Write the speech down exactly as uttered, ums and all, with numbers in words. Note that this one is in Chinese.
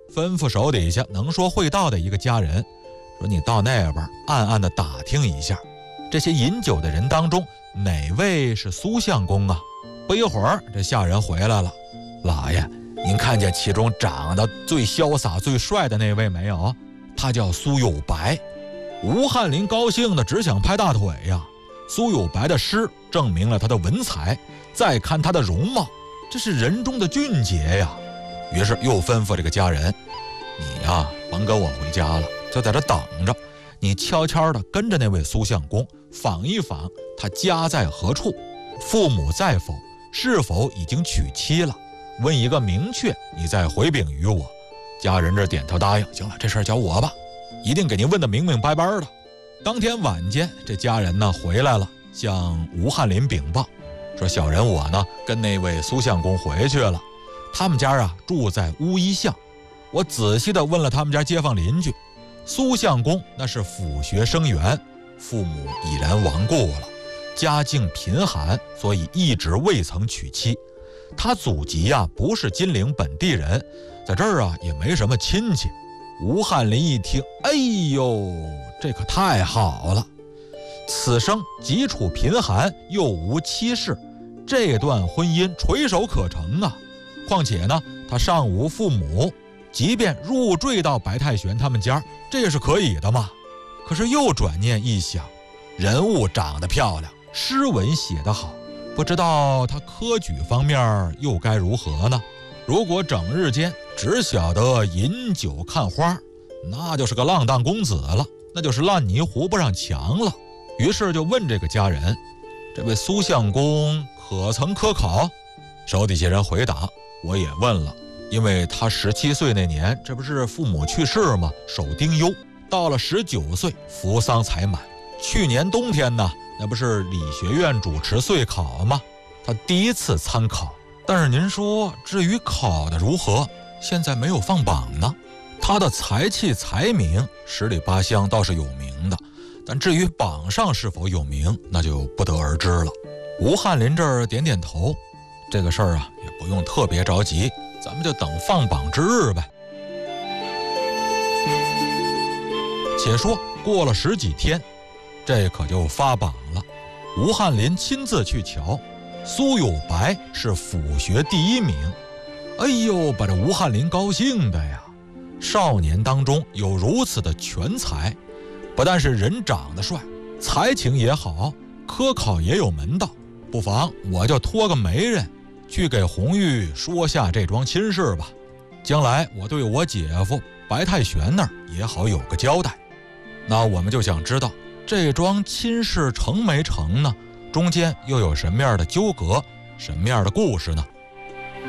吩咐手底下能说会道的一个家人，说你到那边暗暗的打听一下，这些饮酒的人当中哪位是苏相公啊？不一会儿，这下人回来了，老爷，您看见其中长得最潇洒最帅的那位没有？他叫苏有白。吴翰林高兴的只想拍大腿呀。苏有白的诗证明了他的文采，再看他的容貌，这是人中的俊杰呀。于是又吩咐这个家人，你呀甭跟我回家了，就在这等着，你悄悄地跟着那位苏相公访一访他家在何处，父母在否，是否已经娶妻了，问一个明确，你再回禀于我。家人这点头答应，行了，这事儿交我吧，一定给您问得明明白白的。当天晚间，这家人呢回来了，向吴翰林禀报，说小人我呢跟那位苏相公回去了，他们家啊住在乌衣巷。我仔细地问了他们家街坊邻居，苏相公那是府学生员，父母已然亡故了，家境贫寒，所以一直未曾娶妻。他祖籍啊不是金陵本地人，在这儿啊也没什么亲戚。吴翰林一听，哎呦，这可太好了！此生极处贫寒，又无妻室，这段婚姻垂手可成啊！况且呢，他尚无父母，即便入赘到白太玄他们家，这也是可以的嘛。可是又转念一想，人物长得漂亮，诗文写得好，不知道他科举方面又该如何呢？如果整日间只晓得饮酒看花，那就是个浪荡公子了，那就是烂泥糊不上墙了。于是就问这个家人，这位苏相公可曾科考？手底下人回答，我也问了，因为他十七岁那年，这不是父母去世吗？守丁忧，到了十九岁扶丧才满。去年冬天呢，那不是理学院主持岁考吗？他第一次参考。但是您说，至于考的如何，现在没有放榜呢。他的才气才名十里八乡倒是有名的，但至于榜上是否有名，那就不得而知了。吴翰林这儿点点头，这个事儿啊也不用特别着急，咱们就等放榜之日呗。且说过了十几天，这可就发榜了。吴翰林亲自去瞧，苏有白是府学第一名。哎呦，把这吴翰林高兴的呀！少年当中有如此的全才，不但是人长得帅，才情也好，科考也有门道。不妨我就托个媒人去给红玉说下这桩亲事吧，将来我对我姐夫白太玄那儿也好有个交代。那我们就想知道这桩亲事成没成呢？中间又有什么样的纠葛，什么样的故事呢？